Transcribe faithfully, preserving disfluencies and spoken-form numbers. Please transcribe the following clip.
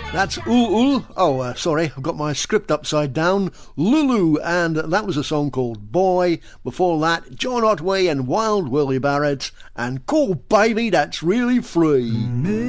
That's Ul Ul. Oh, uh, sorry, I've got my script upside down. Lulu, and that was a song called Boy. Before that, John Otway and Wild Willie Barrett, and Cool Baby, That's Really Free.